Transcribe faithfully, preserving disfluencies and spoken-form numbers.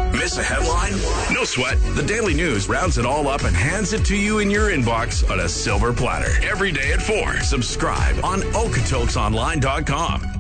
Miss a headline? No sweat. The Daily News rounds it all up and hands it to you in your inbox on a silver platter. Every day at four. Subscribe on okotoksonline dot com.